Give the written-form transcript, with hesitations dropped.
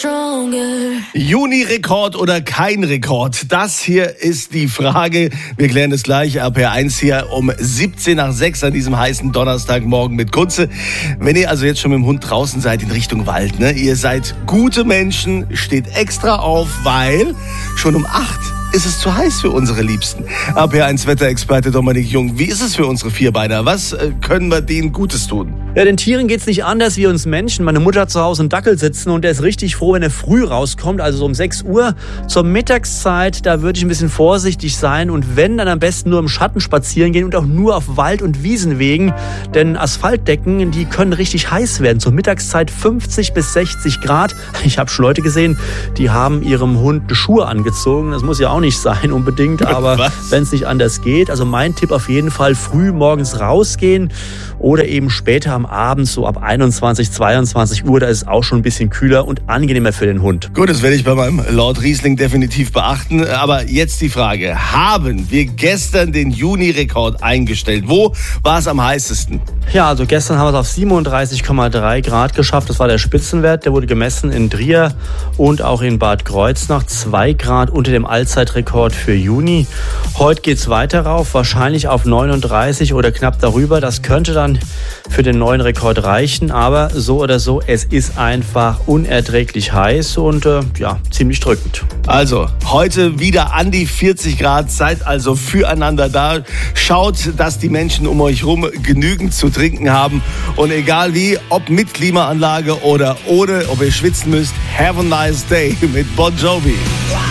Juni-Rekord oder kein Rekord? Das hier ist die Frage. Wir klären das gleich. RPR1 hier um 17:06 an diesem heißen Donnerstagmorgen mit Kunze. Wenn ihr also jetzt schon mit dem Hund draußen seid in Richtung Wald, ne? Ihr seid gute Menschen, steht extra auf, weil schon um 8 ist es zu heiß für unsere Liebsten. RPR1 Wetterexperte Dominik Jung, wie ist es für unsere Vierbeiner? Was können wir denen Gutes tun? Ja, den Tieren geht's nicht anders wie uns Menschen. Meine Mutter hat zu Hause einen Dackel sitzen und der ist richtig froh, wenn er früh rauskommt, also so um 6 Uhr. Zur Mittagszeit, da würde ich ein bisschen vorsichtig sein und wenn, dann am besten nur im Schatten spazieren gehen und auch nur auf Wald- und Wiesenwegen. Denn Asphaltdecken, die können richtig heiß werden. Zur Mittagszeit 50 bis 60 Grad. Ich habe schon Leute gesehen, die haben ihrem Hund Schuhe angezogen. Das muss ja auch nicht sein unbedingt, aber wenn es nicht anders geht. Also mein Tipp auf jeden Fall, früh morgens rausgehen oder eben später am Abend, so ab 21, 22 Uhr, da ist es auch schon ein bisschen kühler und angenehmer für den Hund. Gut, das werde ich bei meinem Lord Riesling definitiv beachten. Aber jetzt die Frage, haben wir gestern den Juni-Rekord eingestellt? Wo war es am heißesten? Ja, also gestern haben wir es auf 37,3 Grad geschafft. Das war der Spitzenwert. Der wurde gemessen in Trier und auch in Bad Kreuznach. 2 Grad unter dem Allzeitrekord für Juni. Heute geht es weiter rauf, wahrscheinlich auf 39 oder knapp darüber. Das könnte dann für den neuen Rekord reichen. Aber so oder so, es ist einfach unerträglich heiß und ziemlich drückend. Also, heute wieder an die 40 Grad. Seid also füreinander da. Schaut, dass die Menschen um euch herum genügend zu trinken haben. Und egal wie, ob mit Klimaanlage oder ohne, ob ihr schwitzen müsst, have a nice day mit Bon Jovi.